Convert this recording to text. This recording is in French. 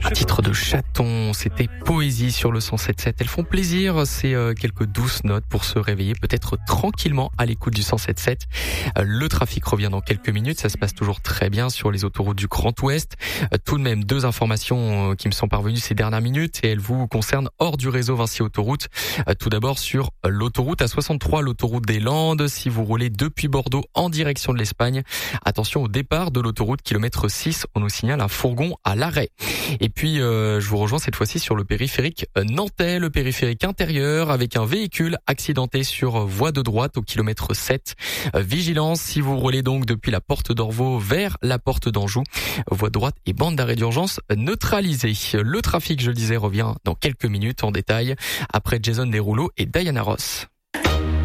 Un titre de chaton, c'était Poésie sur le 107.7. Elles font plaisir, c'est quelques douces notes pour se réveiller peut-être tranquillement à l'écoute du 107.7. Le trafic revient dans quelques minutes, ça se passe toujours très bien sur les autoroutes du Grand Ouest. Tout de même, 2 informations qui me sont parvenues ces dernières minutes et elles vous concernent hors du réseau Vinci Autoroute. Tout d'abord sur l'autoroute A63, l'autoroute des Landes. Si vous roulez depuis Bordeaux en direction de l'Espagne, attention au départ de l'autoroute kilomètre 6, on nous signale un fourgon à l'arrêt. Et puis je vous rejoins cette fois-ci sur le périphérique nantais, le périphérique intérieur avec un véhicule accidenté sur voie de droite au kilomètre 7. Vigilance si vous roulez donc depuis la porte d'Orvaux vers la porte d'Anjou. Voie de droite et bande d'arrêt d'urgence neutralisée. Le trafic, je le disais, revient dans quelques minutes en détail après Jason Derulo et Diana Ross.